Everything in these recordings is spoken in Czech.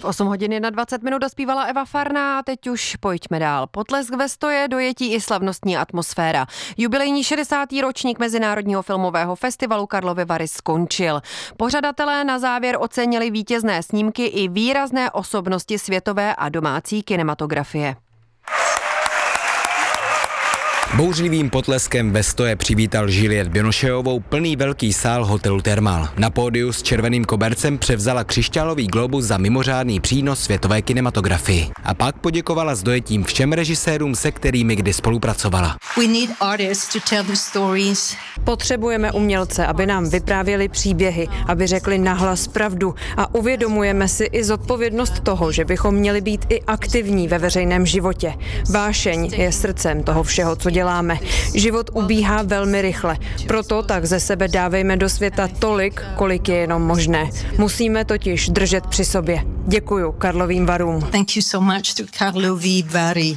V 8 hodin 21 dospívala Eva Farná a teď už pojďme dál. Potlesk ve stoje, dojetí i slavnostní atmosféra. Jubilejní 60. ročník Mezinárodního filmového festivalu Karlovy Vary skončil. Pořadatelé na závěr ocenili vítězné snímky i výrazné osobnosti světové a domácí kinematografie. Bouřlivým potleskem ve stoje přivítal Juliette Binocheovou plný velký sál hotelu Thermal. Na pódiu s červeným kobercem převzala křišťálový globus za mimořádný přínos světové kinematografii. A pak poděkovala s dojetím všem režisérům, se kterými kdy spolupracovala. Potřebujeme umělce, aby nám vyprávěli příběhy, aby řekli nahlas pravdu a uvědomujeme si i zodpovědnost toho, že bychom měli být i aktivní ve veřejném životě. Vášeň je srdcem toho všeho, co děláme. Život ubíhá velmi rychle, proto tak ze sebe dávejme do světa tolik, kolik je jenom možné. Musíme totiž držet při sobě. Děkuju Karlovým Varům. Thank you so much to Karlovy Vary.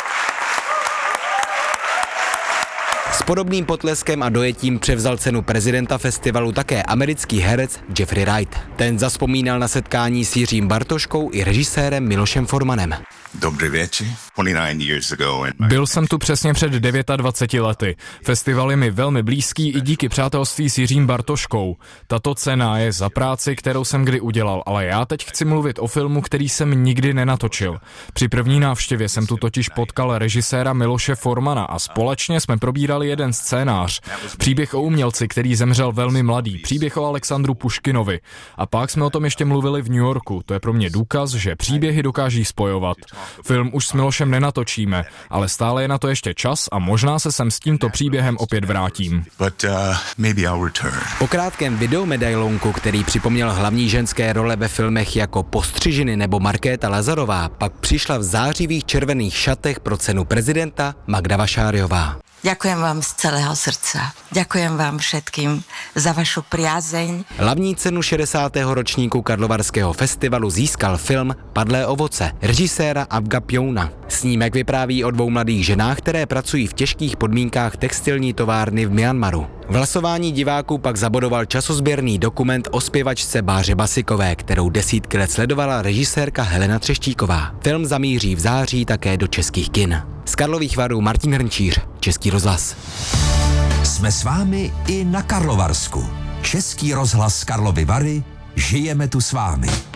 S podobným potleskem a dojetím převzal cenu prezidenta festivalu také americký herec Jeffrey Wright. Ten zavzpomínal na setkání s Jiřím Bartoškou i režisérem Milošem Formanem. Dobrý večer. Byl jsem tu přesně před 29 lety. Festival je mi velmi blízký i díky přátelství s Jiřím Bartoškou. Tato cena je za práci, kterou jsem kdy udělal, ale já teď chci mluvit o filmu, který jsem nikdy nenatočil. Při první návštěvě jsem tu totiž potkal režiséra Miloše Formana a společně jsme probírali jeden scénář. Příběh o umělci, který zemřel velmi mladý, příběh o Alexandru Puškinovi. A pak jsme o tom ještě mluvili v New Yorku. To je pro mě důkaz, že příběhy dokáží spojovat. Film už s Milošem nenatočíme, ale stále je na to ještě čas a možná se sem s tímto příběhem opět vrátím. Po krátkém videomedailonku, který připomněl hlavní ženské role ve filmech jako Postřižiny nebo Markéta Lazarová, pak přišla v zářivých červených šatech pro cenu prezidenta Magda Vašáriová. Ďakujem vám z celého srdca. Ďakujem vám všetkým za vašu priazeň. Hlavní cenu 60. ročníku Karlovarského festivalu získal film Padlé ovoce režiséra Avga Pjouna. Snímek vypráví o dvou mladých ženách, které pracují v těžkých podmínkách textilní továrny v Myanmaru. V hlasování diváků pak zabodoval časozběrný dokument o zpěvačce Báře Basikové, kterou desítky let sledovala režisérka Helena Třeštíková. Film zamíří v září také do českých kin. Z Karlových Varů Martin Hrnčíř, Český rozhlas. Jsme s vámi i na Karlovarsku. Český rozhlas Karlovy Vary, žijeme tu s vámi.